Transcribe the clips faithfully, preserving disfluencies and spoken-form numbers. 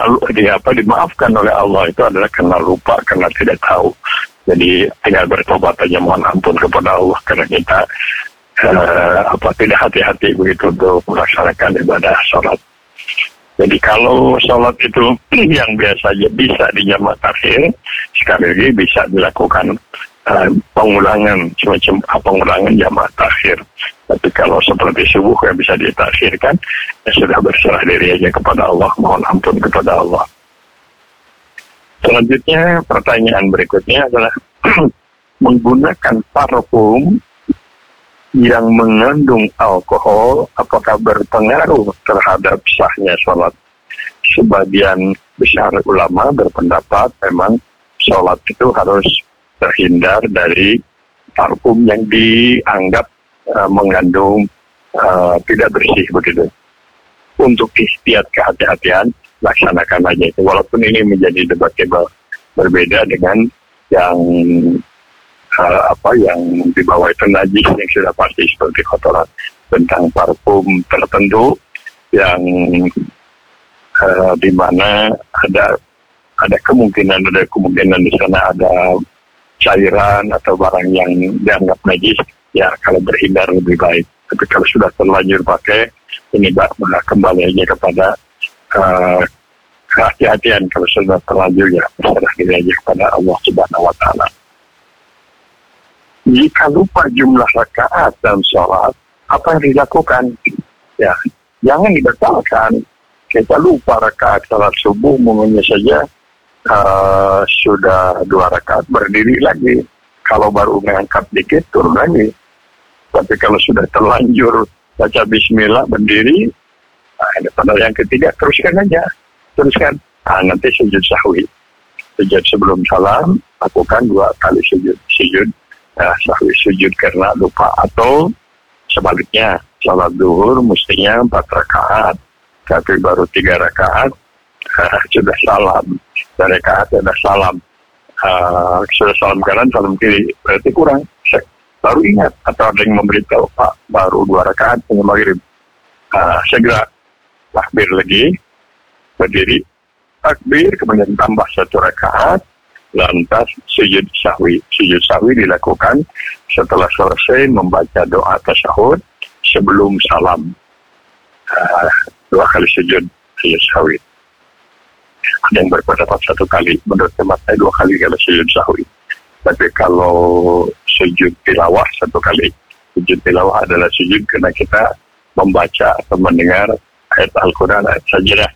dimalu, di apa dimaafkan oleh Allah itu adalah karena lupa, karena tidak tahu. Jadi tinggal bertobat aja, mohon ampun kepada Allah karena kita uh, apa tidak hati-hati begitu untuk melaksanakan ibadah sholat. Jadi kalau sholat itu yang biasanya bisa di jamaah takhir, sekali lagi bisa dilakukan uh, pengulangan, semacam pengulangan jamaah takhir. Tapi kalau seperti subuh yang bisa ditakhirkan, ya sudah berserah diri aja kepada Allah, mohon ampun kepada Allah. Selanjutnya pertanyaan berikutnya adalah menggunakan parfum yang mengandung alkohol apakah berpengaruh terhadap sahnya sholat? Sebagian besar ulama berpendapat memang sholat itu harus terhindar dari parfum yang dianggap uh, mengandung uh, tidak bersih begitu. Untuk ikhtiar kehati-hatian laksanakan aja itu, walaupun ini menjadi debatable, berbeda dengan yang uh, apa yang di bawah itu najis yang sudah pasti seperti kotoran, tentang parfum tertentu yang uh, di mana ada ada kemungkinan ada kemungkinan di sana ada cairan atau barang yang dianggap najis, ya kalau berhindar lebih baik. Tapi kalau sudah terlanjur pakai, ini malah kembali aja kepada uh, kehati-hatian. Kalau sudah terlanjur ya berserah diri aja kepada Allah Subhanahu wa Ta'ala. Jika lupa jumlah rakaat dalam sholat, apa yang dilakukan? Ya, jangan dibatalkan. Kita lupa rakaat sholat subuh, mungkin saja uh, sudah dua rakaat, berdiri lagi. Kalau baru mengangkat dikit, turun lagi. Tapi kalau sudah terlanjur baca bismillah, berdiri, nah, pada yang ketiga, teruskan aja. Teruskan. Nah, nanti sujud sahwi. Sujud sebelum salam, lakukan dua kali sujud. Sujud nah, sahwi, sujud karena lupa. Atau sebaliknya, salat zuhur mestinya empat rakaat. Tapi baru tiga rakaat, uh, sudah salam. Dan rakaat sudah salam. Uh, sudah salam kanan, salam kiri. Berarti kurang. Baru ingat, atau ada yang memberitahu, Pak, baru dua rakaat punya maghrib. Uh, segera takbir lagi, berdiri, takbir, kemudian tambah satu rakaat, lantas sujud sahwi. Sujud sahwi dilakukan setelah selesai membaca doa tasyahud sebelum salam. Uh, dua kali sujud, sujud sahwi. Ada yang berpendapat satu kali, menurut teman saya dua kali kalau sujud sahwi. Tapi kalau sujud tilawah satu kali. Sujud tilawah adalah sujud karena kita membaca atau mendengar ayat Al-Quran, ayat sajadah.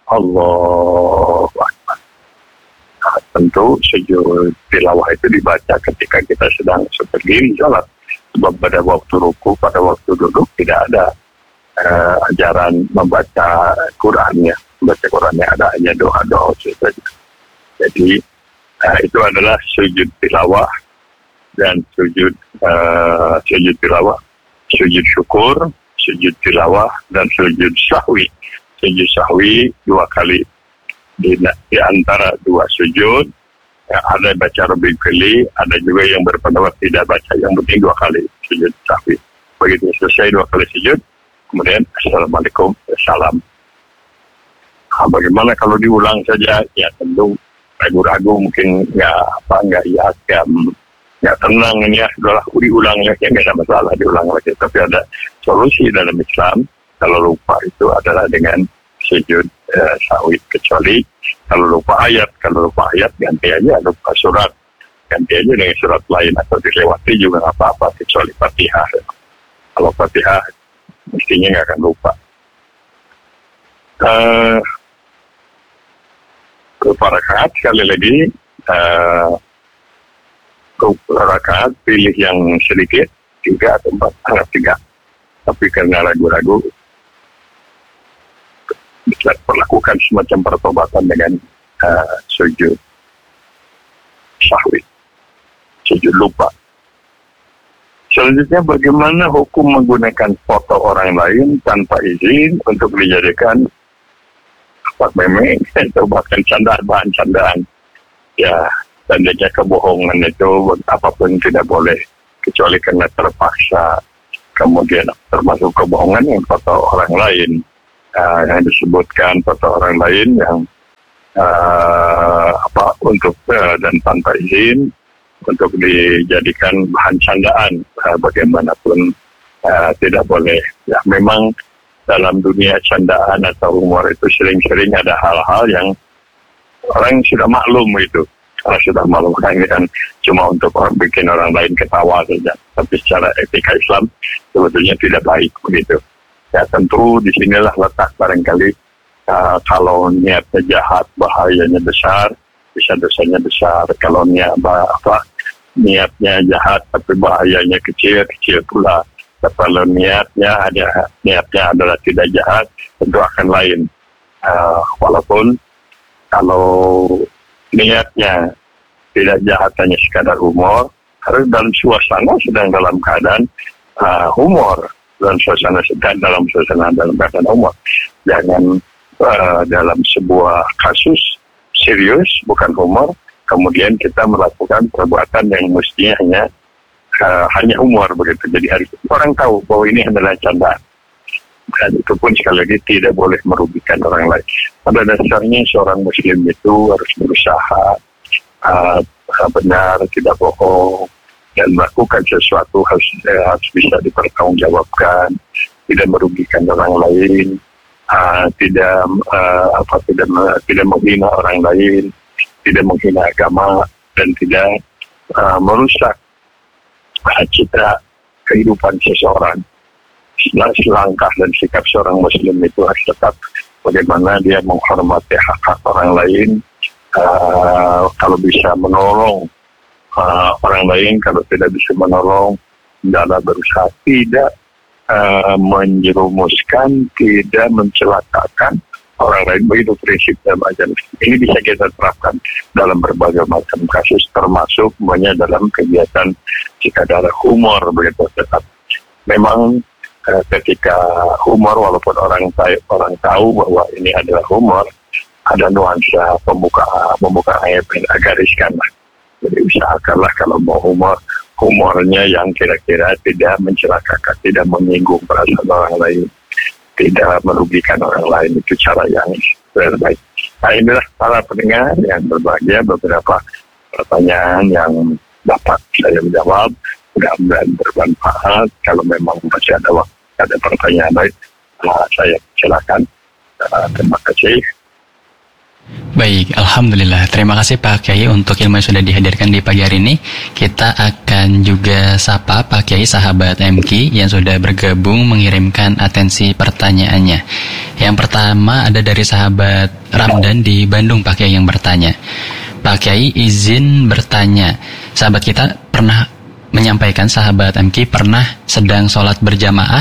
Allahu Akbar. Nah, tentu sujud tilawah itu dibaca ketika kita sedang berdiri sholat. Sebab pada waktu ruku, pada waktu duduk tidak ada uh, ajaran membaca Qurannya. Membaca Qurannya ada hanya doa-doa saja. Jadi uh, itu adalah sujud tilawah dan sujud uh, sujud tilawah, sujud syukur, sujud tilawah, dan sujud sahwi. Sujud sahwi dua kali di, di antara dua sujud. Ya, ada yang baca lebih kali, ada juga yang berpendapat tidak baca, yang penting dua kali sujud sahwi. Begitu selesai dua kali sujud, kemudian assalamualaikum, salam. Nah, bagaimana kalau diulang saja? Ya tentu ragu-ragu, mungkin nggak apa nggak ya nggak tenang ini ya, udahlah diulang ya, ya nggak ada masalah diulang lagi. Tapi ada solusi dalam Islam. Kalau lupa itu adalah dengan sujud eh, sahwi, kecuali kalau lupa ayat. Kalau lupa ayat ganti aja, lupa surat ganti aja dengan surat lain atau dilewati juga nggak apa-apa, kecuali Fatihah. Kalau Fatihah mestinya nggak akan lupa. Uh, lupa rakaat sekali lagi, uh, rakaat pilih yang sedikit, tiga atau empat, anggap tiga. Tapi karena ragu-ragu, bisa perlakukan semacam pertobatan dengan uh, sujud sahwi, sujud lupa. Selanjutnya, bagaimana hukum menggunakan foto orang lain tanpa izin untuk dijadikan apa meme atau bahkan candaan, bahan candaan? Ya, tandanya kebohongan itu apapun tidak boleh, kecuali karena terpaksa. Kemudian termasuk kebohongan yang foto orang lain, uh, yang disebutkan foto orang lain yang uh, apa untuk uh, dan tanpa izin untuk dijadikan bahan candaan, uh, bagaimanapun uh, tidak boleh. Ya, memang dalam dunia candaan atau humor itu sering-sering ada hal-hal yang orang sudah maklum itu. Orang sudah maklum kan ini kan cuma untuk orang bikin orang lain ketawa saja. Tapi secara etika Islam sebetulnya tidak baik begitu. Ya tentu disinilah letak barangkali uh, kalau niatnya jahat bahayanya besar, bisa dosanya besar. Kalau niat apa niatnya jahat tapi bahayanya kecil, kecil pula. Kalau niatnya ada niatnya adalah tidak jahat, tentu akan lain. Uh, walaupun kalau niatnya tidak jahat hanya sekadar humor, harus dalam suasana sedang dalam keadaan uh, humor, dalam suasana sedang dalam suasana dalam keadaan humor. Jangan uh, dalam sebuah kasus serius bukan humor, kemudian kita melakukan perbuatan yang mestinya hanya Uh, hanya humor begitu. Jadi harus orang tahu bahwa ini adalah candaan. Dan itu pun sekali lagi tidak boleh merugikan orang lain. Pada dasarnya seorang muslim itu harus berusaha uh, benar, tidak bohong, dan melakukan sesuatu harus, uh, harus bisa dipertanggungjawabkan, tidak merugikan orang lain, uh, tidak uh, apa tidak tidak menghina orang lain, tidak menghina agama, dan tidak uh, merusak citra kehidupan seseorang. Langkah dan sikap seorang muslim itu harus tetap bagaimana dia menghormati hak-hak orang lain, uh, kalau bisa menolong uh, orang lain, kalau tidak bisa menolong dalam berusaha tidak uh, menjerumuskan, tidak mencelakakan orang lain. Begitu prinsip dalam ajaran. Ini bisa kita terapkan dalam berbagai macam kasus, termasuk semuanya dalam kegiatan sekadar humor begitu. Tetap memang eh, ketika humor, walaupun orang tahu, orang tahu bahwa ini adalah humor, ada nuansa pembuka pembuka ayat gariskan lah. Jadi usahakanlah kalau mau humor, humornya yang kira-kira tidak mencelakakan, tidak menyinggung perasaan orang lain, tidak merugikan orang lain. Itu cara yang terbaik. Nah inilah para pendengar yang berbahagia, beberapa pertanyaan yang dapat saya menjawab, mudah-mudahan bermanfaat. Kalau memang masih ada waktu, ada pertanyaan lain, nah, saya silakan. Uh, terima kasih. Baik, Alhamdulillah. Terima kasih Pak Kiai untuk ilmu yang sudah dihadirkan di pagi hari ini. Kita akan juga sapa Pak Kiai sahabat M K yang sudah bergabung mengirimkan atensi pertanyaannya. Yang pertama ada dari sahabat Ramdan di Bandung, Pak Kiai yang bertanya. Pak Kiai izin bertanya, sahabat kita pernah menyampaikan, sahabat M K pernah sedang sholat berjamaah,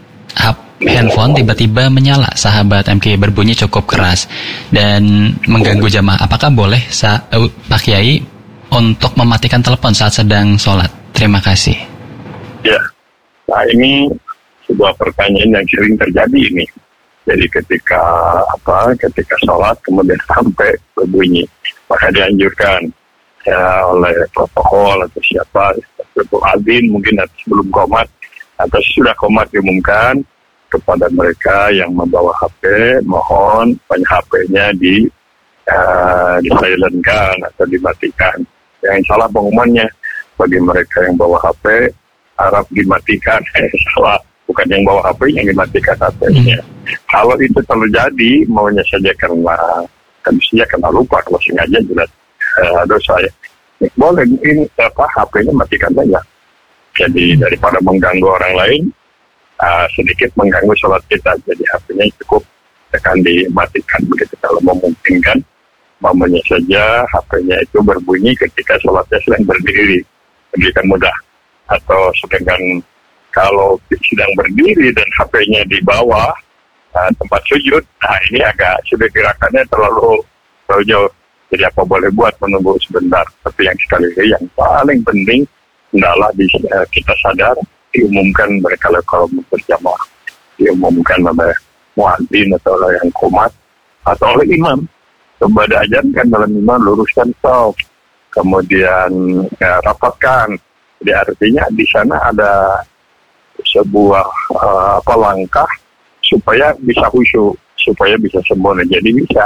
handphone tiba-tiba menyala, sahabat M K berbunyi cukup keras dan mengganggu jamaah. Apakah boleh sa- uh, Pak Kiai untuk mematikan telepon saat sedang sholat? Terima kasih. Ya, nah ini sebuah pertanyaan yang sering terjadi ini. Jadi ketika apa, ketika sholat kemudian sampai berbunyi, maka dianjurkan ya oleh protokol atau siapa, atau adin mungkin atau sebelum komat atau sudah komat diumumkan kepada mereka yang membawa H P, mohon H P-nya di uh, di-silentkan atau dimatikan. Yang salah pengumumannya, bagi mereka yang bawa H P, harap dimatikan. Eh, salah, bukan yang bawa H P yang dimatikan H P-nya. Hmm. Kalau itu terjadi, maunya saja karena kan mestinya karena lupa, kalau sengaja jelas uh, dosa ya. Boleh, ini apa H P-nya matikan saja. Jadi daripada mengganggu orang lain, Uh, sedikit mengganggu sholat kita, jadi H P-nya cukup tekan dimatikan begitu. Kalau memungkinkan, mamanya saja H P-nya itu berbunyi ketika sholatnya sedang berdiri, lebih kan mudah. Atau sedangkan kalau sedang berdiri dan H P-nya di bawah uh, tempat sujud, nah ini agak sudah gerakannya terlalu terlalu jauh. Jadi apa boleh buat menunggu sebentar. Tapi yang sekali lagi yang paling penting adalah bisa uh, kita sadar, diumumkan mereka kalau berjamaah, diumumkan oleh muadzin atau oleh yang qomat atau oleh imam. Kepada ajan kan dalam imam luruskan shaf, kemudian ya, rapatkan. Jadi artinya di sana ada sebuah uh, apa langkah supaya bisa khusyuk, supaya bisa sempurna. Jadi bisa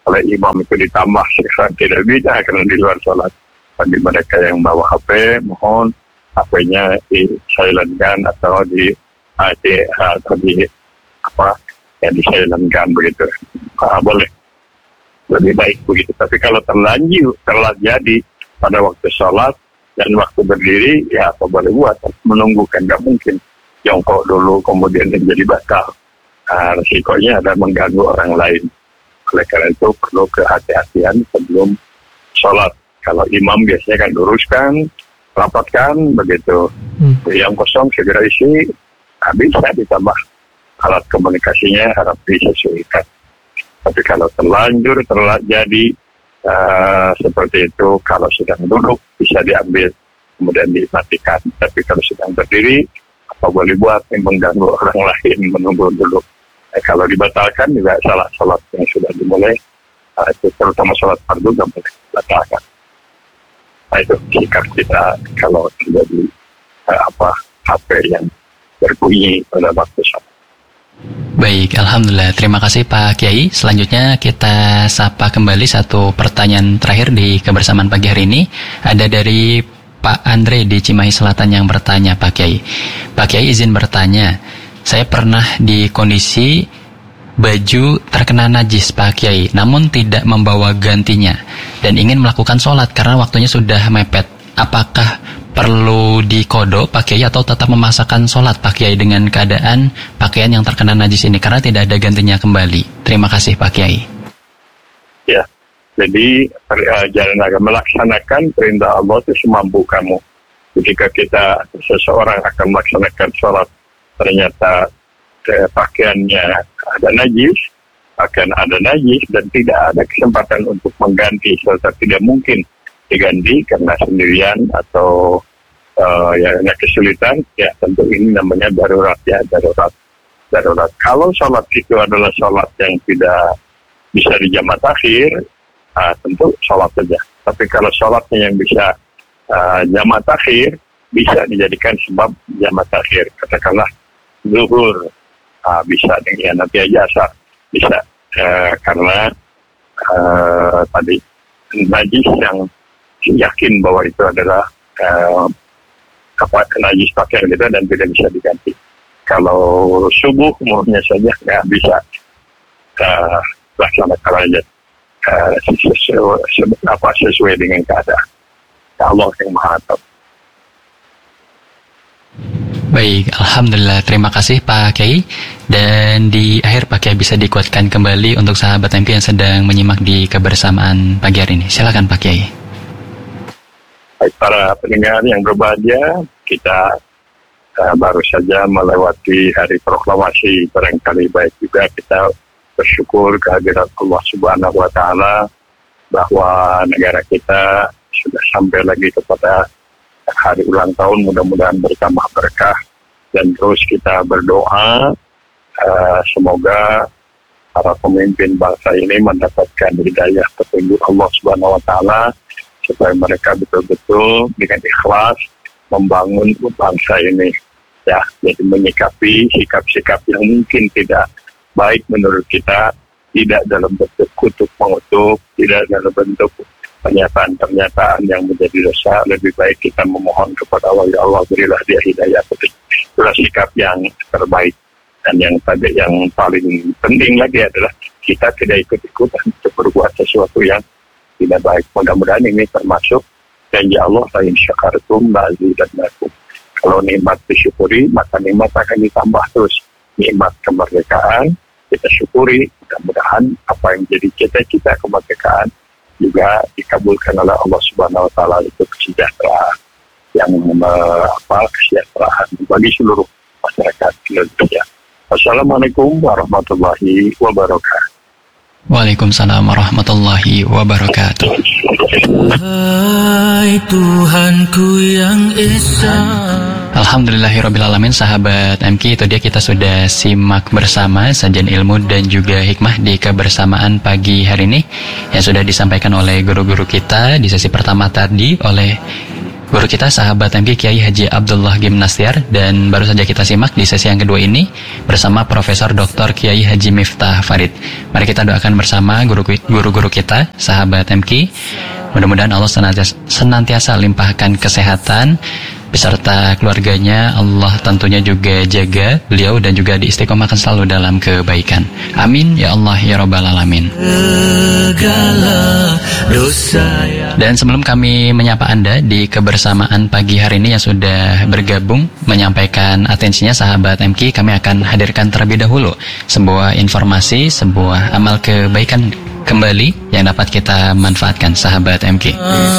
oleh imam itu ditambah sekarang tidak bisa karena di luar sholat. Bagi mereka yang bawa H P, mohon H P-nya di silentkan atau di di atau di apa ya di silentkan begitu. Ah, boleh, lebih baik begitu. Tapi kalau terlanjur terjadi pada waktu sholat dan waktu berdiri, ya apa boleh buat, menunggu kan nggak mungkin jongkok dulu kemudian menjadi batal. Nah, resikonya ada mengganggu orang lain. Oleh karena itu perlu kehati-hatian sebelum sholat. Kalau imam biasanya kan luruskan, rapatkan begitu. Hmm. Yang kosong segera isi, nah, bisa ditambah alat komunikasinya, harap disesuaikan. Tapi kalau terlanjur terjadi uh, seperti itu, kalau sedang duduk bisa diambil kemudian dimatikan. Tapi kalau sedang berdiri, apa boleh buat yang mengganggu orang lain menunggu dulu. Eh, kalau dibatalkan juga salah sholat yang sudah dimulai, uh, itu terutama sholat fardu nggak boleh dibatalkan. Nah, itu sikap kita kalau terjadi uh, apa H P yang berbunyi pada waktu sholat. Baik, Alhamdulillah. Terima kasih Pak Kiai. Selanjutnya kita sapa kembali satu pertanyaan terakhir di kebersamaan pagi hari ini. Ada dari Pak Andre di Cimahi Selatan yang bertanya, Pak Kiai. Pak Kiai izin bertanya, saya pernah di kondisi baju terkena najis Pak Kiai, namun tidak membawa gantinya dan ingin melakukan sholat karena waktunya sudah mepet. Apakah perlu dikodok Pak Kiai atau tetap memaksakan sholat Pak Kiai dengan keadaan pakaian yang terkena najis ini karena tidak ada gantinya kembali? Terima kasih Pak Kiai. Ya, jadi jalan agar melaksanakan perintah Allah itu semampu kamu. Jika kita seseorang akan melaksanakan sholat ternyata eh, pakaiannya ada najis, pakaian ada najis dan tidak ada kesempatan untuk mengganti serta tidak mungkin diganti karena sendirian atau uh, ya kesulitan, ya tentu ini namanya darurat ya darurat darurat. Kalau sholat itu adalah sholat yang tidak bisa dijamak takhir, uh, tentu sholat saja. Tapi kalau sholatnya yang bisa uh, jamak takhir, bisa dijadikan sebab jamak takhir. Katakanlah zuhur, uh, bisa dengan nanti aja asar, bisa uh, karena uh, tadi najis yang yakin bahwa itu adalah uh, apa najis pakaian kita dan tidak bisa diganti. Kalau subuh umumnya saja nggak bisa uh, laksanakan aja uh, sesuai, sesuai, apa, sesuai dengan keadaan. Allah yang Maha Tahu. Baik, Alhamdulillah. Terima kasih Pak Kiai. Dan di akhir Pak Kiai bisa dikuatkan kembali untuk sahabat M P yang sedang menyimak di kebersamaan pagi hari ini. Silakan Pak Kiai. Baik, para pendengar yang berbahagia, kita uh, baru saja melewati hari proklamasi. Barangkali baik juga kita bersyukur kehadirat Allah Subhanahu wa Ta'ala bahwa negara kita sudah sampai lagi kepada hari ulang tahun. Mudah-mudahan bertambah berkah dan terus kita berdoa uh, semoga para pemimpin bangsa ini mendapatkan hidayah petunjuk Allah Subhanahu wa Ta'ala supaya mereka betul-betul dengan ikhlas membangun bangsa ini, ya, jadi menyikapi sikap-sikap yang mungkin tidak baik menurut kita, tidak dalam bentuk kutuk mengutuk, tidak dalam bentuk pernyataan-pernyataan yang menjadi dosa. Lebih baik kita memohon kepada Allah, ya Allah berilah dia hidayah. Itulah sikap yang terbaik. Dan yang tadi yang paling penting lagi adalah kita tidak ikut-ikutan untuk berbuat sesuatu yang tidak baik. Mudah-mudahan ini termasuk janji Allah, la in syakartum la azidannakum. Kalau nikmat disyukuri, maka nikmat akan ditambah terus. Nikmat kemerdekaan kita syukuri. Mudah-mudahan apa yang jadi cita-cita kemerdekaan juga dikabulkan oleh Allah Subhanahu wa Ta'ala, itu kesejahteraan yang apa kesejahteraan bagi seluruh masyarakat Indonesia. Wassalamualaikum warahmatullahi wabarakatuh. Waalaikumsalam warahmatullahi wabarakatuh. Hai Tuhanku yang Esa. Alhamdulillahirrabbilalamin, sahabat M K, itu dia kita sudah simak bersama sajian ilmu dan juga hikmah di kebersamaan pagi hari ini yang sudah disampaikan oleh guru-guru kita di sesi pertama tadi oleh guru kita sahabat M K Kiai Haji Abdullah Gimnastiar, dan baru saja kita simak di sesi yang kedua ini bersama Profesor Doktor Kiai Haji Miftah Farid. Mari kita doakan bersama guru-guru kita sahabat M K. Mudah-mudahan Allah senantiasa, senantiasa limpahkan kesehatan beserta keluarganya. Allah tentunya juga jaga beliau dan juga diistiqomahkan selalu dalam kebaikan. Amin ya Allah ya Rabbal Alamin. Dan sebelum kami menyapa Anda di kebersamaan pagi hari ini yang sudah bergabung menyampaikan atensinya sahabat M K, kami akan hadirkan terlebih dahulu sebuah informasi, sebuah amal kebaikan kembali yang dapat kita manfaatkan sahabat M K.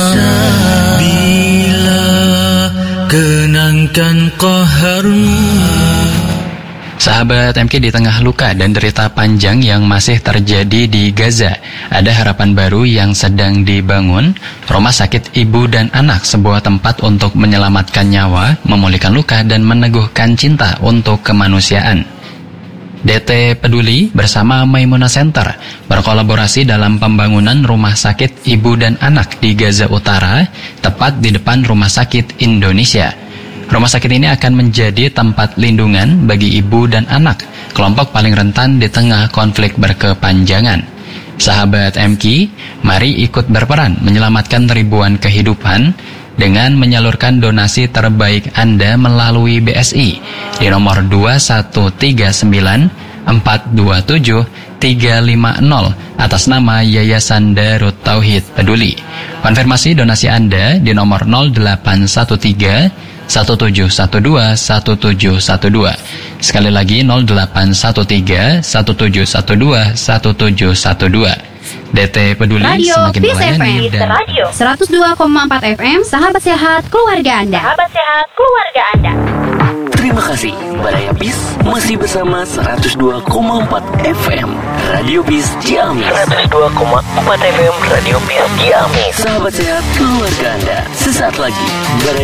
Bila kenangkan qaharmu. Sahabat M K, di tengah luka dan derita panjang yang masih terjadi di Gaza, ada harapan baru yang sedang dibangun. Rumah Sakit Ibu dan Anak, sebuah tempat untuk menyelamatkan nyawa, memulihkan luka, dan meneguhkan cinta untuk kemanusiaan. D T Peduli bersama Maimuna Center berkolaborasi dalam pembangunan Rumah Sakit Ibu dan Anak di Gaza Utara, tepat di depan Rumah Sakit Indonesia. Rumah sakit ini akan menjadi tempat lindungan bagi ibu dan anak, kelompok paling rentan di tengah konflik berkepanjangan. Sahabat M K, mari ikut berperan menyelamatkan ribuan kehidupan dengan menyalurkan donasi terbaik Anda melalui B S I di nomor dua satu tiga sembilan empat dua tujuh tiga lima nol atas nama Yayasan Darut Tauhid Peduli. Konfirmasi donasi Anda di nomor nol delapan satu tiga satu tujuh satu dua satu tujuh satu dua. Sekali lagi nol delapan satu tiga satu tujuh satu dua satu tujuh satu dua. D T Peduli Radio semakin melayani dan Radio seratus dua koma empat F M, sahabat sehat keluarga Anda. Sahabat sehat keluarga Anda. Terima kasih, Baraya Bis masih bersama seratus dua koma empat F M Radio Bis Ciamis. seratus dua koma empat F M Radio Bis Ciamis. Sahabat sehat keluarga Anda. Sesaat lagi Baraya